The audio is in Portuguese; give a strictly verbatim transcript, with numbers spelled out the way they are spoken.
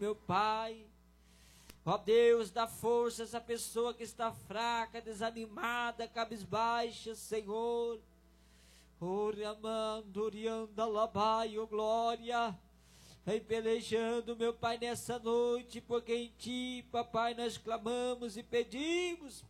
meu Pai. Ó Deus, dá forças à pessoa que está fraca, desanimada, cabisbaixa, Senhor. Oriamando, orianda, labai, ó glória. Vem pelejando, meu Pai, nessa noite, porque em Ti, Papai, nós clamamos e pedimos,